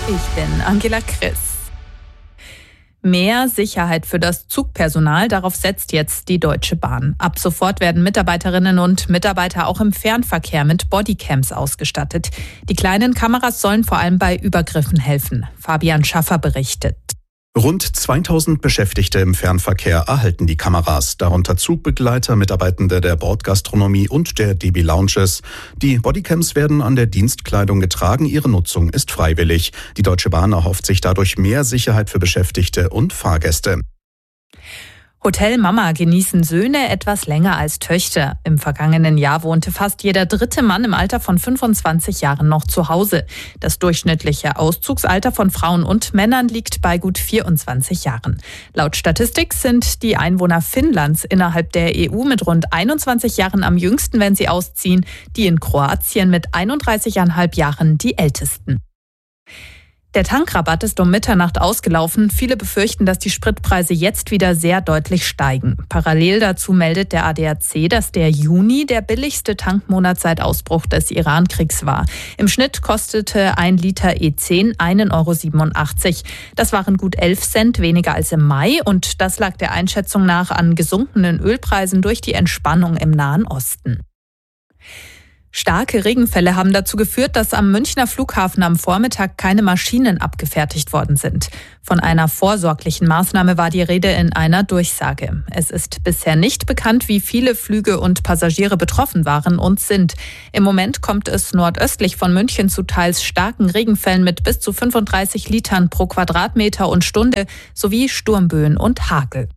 Ich bin Angela Christ. Mehr Sicherheit für das Zugpersonal, darauf setzt jetzt die Deutsche Bahn. Ab sofort werden Mitarbeiterinnen und Mitarbeiter auch im Fernverkehr mit Bodycams ausgestattet. Die kleinen Kameras sollen vor allem bei Übergriffen helfen. Fabian Schaffer berichtet. Rund 2000 Beschäftigte im Fernverkehr erhalten die Kameras, darunter Zugbegleiter, Mitarbeitende der Bordgastronomie und der DB Lounges. Die Bodycams werden an der Dienstkleidung getragen, ihre Nutzung ist freiwillig. Die Deutsche Bahn erhofft sich dadurch mehr Sicherheit für Beschäftigte und Fahrgäste. Hotel Mama genießen Söhne etwas länger als Töchter. Im vergangenen Jahr wohnte fast jeder dritte Mann im Alter von 25 Jahren noch zu Hause. Das durchschnittliche Auszugsalter von Frauen und Männern liegt bei gut 24 Jahren. Laut Statistik sind die Einwohner Finnlands innerhalb der EU mit rund 21 Jahren am jüngsten, wenn sie ausziehen. Die in Kroatien mit 31,5 Jahren die ältesten. Der Tankrabatt ist um Mitternacht ausgelaufen. Viele befürchten, dass die Spritpreise jetzt wieder sehr deutlich steigen. Parallel dazu meldet der ADAC, dass der Juni der billigste Tankmonat seit Ausbruch des Iran-Kriegs war. Im Schnitt kostete 1 Liter E10 1,87 €. Das waren gut 11 Cent weniger als im Mai und das lag der Einschätzung nach an gesunkenen Ölpreisen durch die Entspannung im Nahen Osten. Starke Regenfälle haben dazu geführt, dass am Münchner Flughafen am Vormittag keine Maschinen abgefertigt worden sind. Von einer vorsorglichen Maßnahme war die Rede in einer Durchsage. Es ist bisher nicht bekannt, wie viele Flüge und Passagiere betroffen waren und sind. Im Moment kommt es nordöstlich von München zu teils starken Regenfällen mit bis zu 35 Litern pro Quadratmeter und Stunde sowie Sturmböen und Hagel.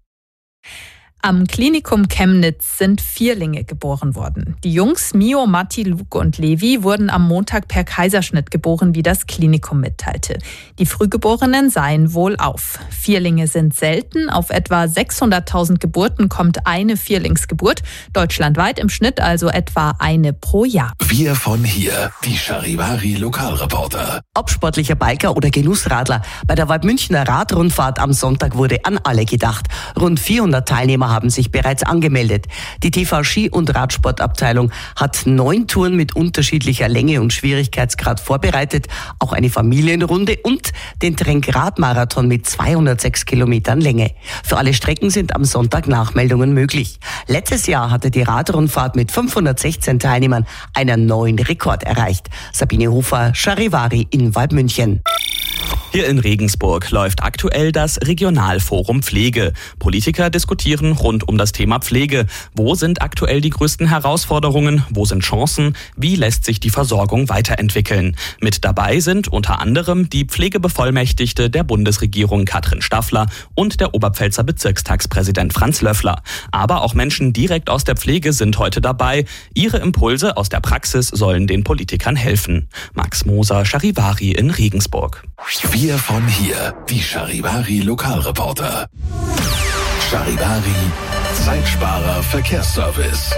Am Klinikum Chemnitz sind Vierlinge geboren worden. Die Jungs Mio, Matti, Luke und Levi wurden am Montag per Kaiserschnitt geboren, wie das Klinikum mitteilte. Die Frühgeborenen seien wohlauf. Vierlinge sind selten. Auf etwa 600.000 Geburten kommt eine Vierlingsgeburt. Deutschlandweit im Schnitt also etwa eine pro Jahr. Wir von hier, die Charivari Lokalreporter. Ob sportlicher Biker oder Genussradler, bei der Waldmünchner Radrundfahrt am Sonntag wurde an alle gedacht. Rund 400 Teilnehmer haben sich bereits angemeldet. Die TV Ski- und Radsportabteilung hat 9 Touren mit unterschiedlicher Länge und Schwierigkeitsgrad vorbereitet, auch eine Familienrunde und den Trenk-Radmarathon mit 206 Kilometern Länge. Für alle Strecken sind am Sonntag Nachmeldungen möglich. Letztes Jahr hatte die Radrundfahrt mit 516 Teilnehmern einen neuen Rekord erreicht. Sabine Hofer, Charivari in Waldmünchen. Hier in Regensburg läuft aktuell das Regionalforum Pflege. Politiker diskutieren rund um das Thema Pflege. Wo sind aktuell die größten Herausforderungen? Wo sind Chancen? Wie lässt sich die Versorgung weiterentwickeln? Mit dabei sind unter anderem die Pflegebevollmächtigte der Bundesregierung Katrin Staffler und der Oberpfälzer Bezirkstagspräsident Franz Löffler. Aber auch Menschen direkt aus der Pflege sind heute dabei. Ihre Impulse aus der Praxis sollen den Politikern helfen. Max Moser, Charivari in Regensburg. Wir von hier, die Charivari Lokalreporter. Charivari, Zeitsparer Verkehrsservice.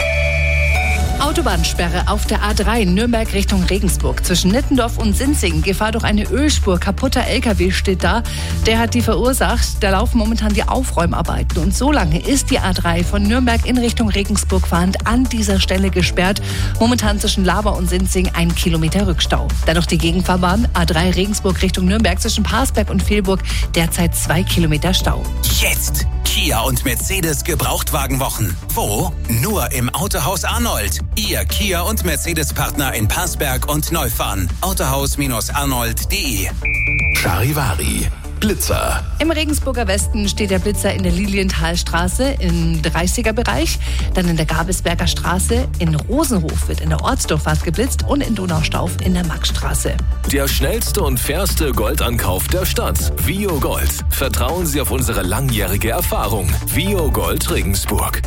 Autobahnsperre auf der A3 Nürnberg Richtung Regensburg. Zwischen Nittendorf und Sinzing. Gefahr durch eine Ölspur. Kaputter LKW steht da. Der hat die verursacht. Da laufen momentan die Aufräumarbeiten. Und so lange ist die A3 von Nürnberg in Richtung Regensburg fahrend an dieser Stelle gesperrt. Momentan zwischen Laber und Sinzing 1 Kilometer Rückstau. Dann noch die Gegenfahrbahn A3 Regensburg Richtung Nürnberg zwischen Parsberg und Vilburg. Derzeit 2 Kilometer Stau. Jetzt Kia und Mercedes Gebrauchtwagenwochen. Wo? Nur im Autohaus Arnold. Ihr Kia und Mercedes-Partner in Parsberg und Neufahren. Autohaus-arnold.de. Charivari, Blitzer. Im Regensburger Westen steht der Blitzer in der Lilienthalstraße im 30er-Bereich. Dann in der Gabelsberger Straße. In Rosenhof wird in der Ortsdurchfahrt geblitzt und in Donaustauf in der Maxstraße. Der schnellste und fairste Goldankauf der Stadt. Vio Gold. Vertrauen Sie auf unsere langjährige Erfahrung. Vio Gold Regensburg.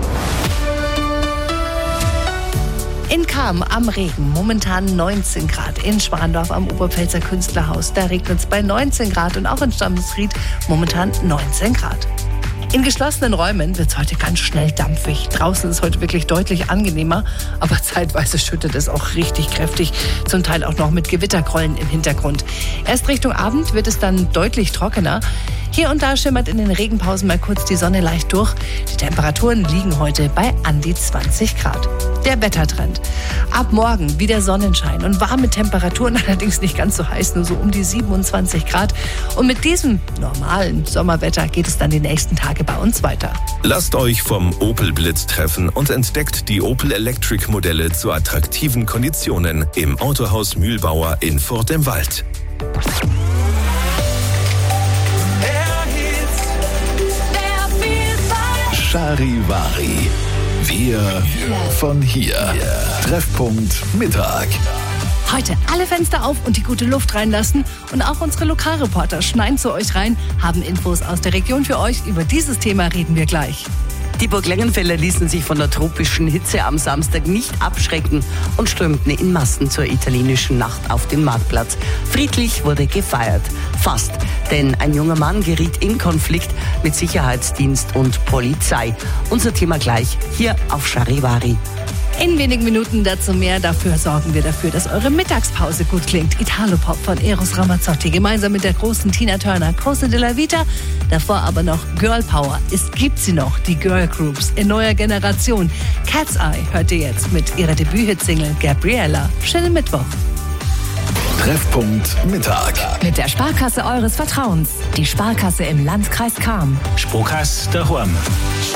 In Cham am Regen, momentan 19 Grad. In Schwandorf am Oberpfälzer Künstlerhaus, da regnet es bei 19 Grad. Und auch in Stammesried momentan 19 Grad. In geschlossenen Räumen wird es heute ganz schnell dampfig. Draußen ist heute wirklich deutlich angenehmer, aber zeitweise schüttet es auch richtig kräftig, zum Teil auch noch mit Gewittergrollen im Hintergrund. Erst Richtung Abend wird es dann deutlich trockener. Hier und da schimmert in den Regenpausen mal kurz die Sonne leicht durch. Die Temperaturen liegen heute bei an die 20 Grad. Der Wettertrend. Ab morgen wieder Sonnenschein und warme Temperaturen, allerdings nicht ganz so heiß, nur so um die 27 Grad. Und mit diesem normalen Sommerwetter geht es dann die nächsten Tage bei uns weiter. Lasst euch vom Opel Blitz treffen und entdeckt die Opel Electric Modelle zu attraktiven Konditionen im Autohaus Mühlbauer in Furt im Wald. Charivari. Wir von hier. Treffpunkt Mittag. Heute alle Fenster auf und die gute Luft reinlassen. Und auch unsere Lokalreporter schneien zu euch rein, haben Infos aus der Region für euch. Über dieses Thema reden wir gleich. Die Burglengenfeller ließen sich von der tropischen Hitze am Samstag nicht abschrecken und strömten in Massen zur italienischen Nacht auf den Marktplatz. Friedlich wurde gefeiert. Fast. Denn ein junger Mann geriet in Konflikt mit Sicherheitsdienst und Polizei. Unser Thema gleich hier auf Charivari. In wenigen Minuten dazu mehr. Dafür sorgen wir dafür, dass eure Mittagspause gut klingt. Italopop von Eros Ramazzotti gemeinsam mit der großen Tina Turner, Cose della Vita. Davor aber noch Girl Power. Es gibt sie noch, die Girl Groups in neuer Generation. Cat's Eye hört ihr jetzt mit ihrer Debüt-Hit-Single Gabriella. Schönen Mittwoch. Treffpunkt Mittag. Mit der Sparkasse eures Vertrauens. Die Sparkasse im Landkreis Cham. Sparkasse daheim.